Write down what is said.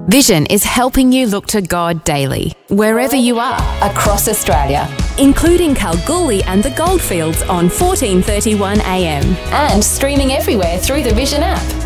Vision is helping you look to God daily, wherever you are, across Australia, including Kalgoorlie and the Goldfields on 1431 AM. and streaming everywhere through the Vision app.